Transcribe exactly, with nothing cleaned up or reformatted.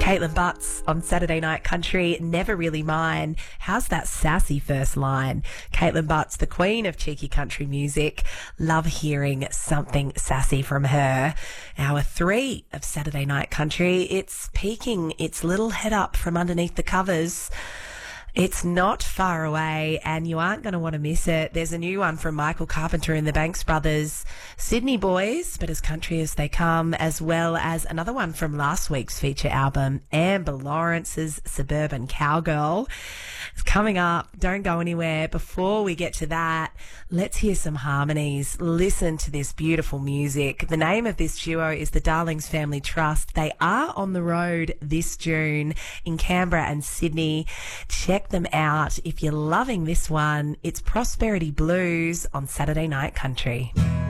Caitlin Butts on Saturday Night Country, Never Really Mine. How's that sassy first line? Caitlin Butts, the queen of cheeky country music. Love hearing something sassy from her. Hour three of Saturday Night Country. It's peeking its little head up from underneath the covers. It's not far away and you aren't going to want to miss it. There's a new one from Michael Carpenter and the Banks Brothers, Sydney Boys, but as country as they come, as well as another one from last week's feature album, Amber Lawrence's Suburban Cowgirl. It's coming up. Don't go anywhere. Before we get to that, let's hear some harmonies. Listen to this beautiful music. The name of this duo is the Darlings Family Trust. They are on the road this June in Canberra and Sydney. Check them out. If you're loving this one, it's Prosperity Blues on Saturday Night Country.